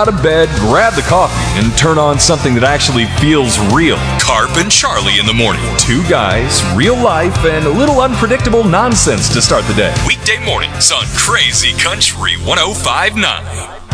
out of bed, grab the coffee, and turn on something that actually feels real. Carp and Charlie in the morning. Two guys, real life, and a little unpredictable nonsense to start the day. Weekday mornings on Crazy Country 105.9.